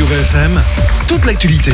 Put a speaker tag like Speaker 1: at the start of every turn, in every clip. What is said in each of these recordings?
Speaker 1: Radio VFM, toute l'actualité.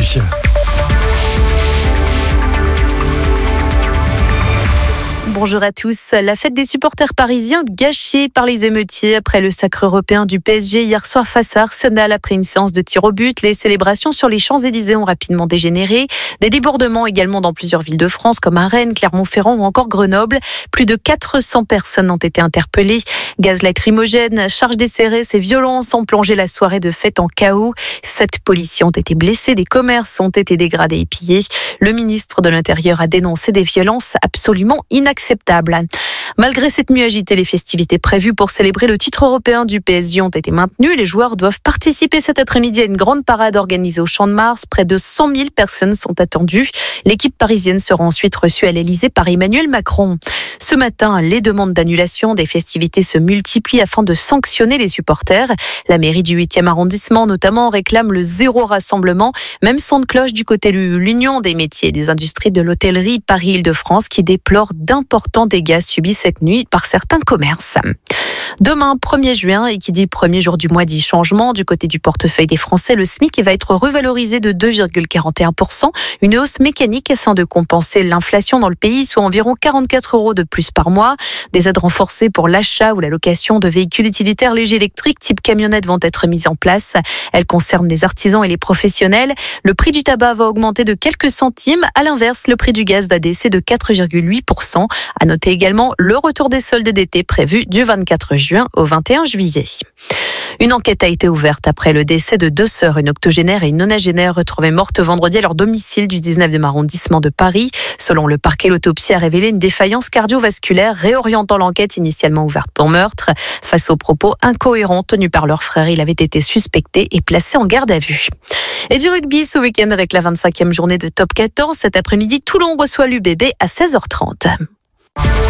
Speaker 2: Bonjour à tous. La fête des supporters parisiens gâchée par les émeutiers après le sacre européen du PSG hier soir face à Arsenal après une séance de tir au but. Les célébrations sur les Champs-Élysées ont rapidement dégénéré. Des débordements également dans plusieurs villes de France comme à Rennes, Clermont-Ferrand ou encore Grenoble. Plus de 400 personnes ont été interpellées. Gaz lacrymogène, charges des CRS et violences ont plongé la soirée de fête en chaos. 7 policiers ont été blessés, des commerces ont été dégradés et pillés. Le ministre de l'Intérieur a dénoncé des violences absolument inacceptables. Malgré cette nuit agitée, les festivités prévues pour célébrer le titre européen du PSG ont été maintenues. Les joueurs doivent participer cet après-midi à une grande parade organisée au Champ de Mars. Près de 100 000 personnes sont attendues. L'équipe parisienne sera ensuite reçue à l'Elysée par Emmanuel Macron. Ce matin, les demandes d'annulation des festivités se multiplient afin de sanctionner les supporters. La mairie du 8e arrondissement notamment réclame le zéro rassemblement. Même son de cloche du côté de l'Union des métiers et des industries de l'hôtellerie Paris-Île-de-France qui déplore d'importants dégâts subis cette nuit par certains commerces. Demain, 1er juin, et qui dit premier jour du mois dit changement. Du côté du portefeuille des Français, le SMIC va être revalorisé de 2,41%. Une hausse mécanique afin de compenser l'inflation dans le pays, soit environ 44 € de plus par mois. Des aides renforcées pour l'achat ou la location de véhicules utilitaires légers électriques type camionnette vont être mises en place. Elles concernent les artisans et les professionnels. Le prix du tabac va augmenter de quelques centimes. À l'inverse, le prix du gaz va baisser de 4,8%. À noter également le retour des soldes d'été prévu du 24 juin au 21 juillet. Une enquête a été ouverte après le décès de 2 sœurs, une octogénaire et une nonagénaire retrouvées mortes vendredi à leur domicile du 19e arrondissement de Paris. Selon le parquet, l'autopsie a révélé une défaillance cardiovasculaire, réorientant l'enquête initialement ouverte pour meurtre. Face aux propos incohérents tenus par leur frère, il avait été suspecté et placé en garde à vue. Et du rugby ce week-end avec la 25e journée de Top 14. Cet après-midi, Toulon reçoit l'UBB à 16h30.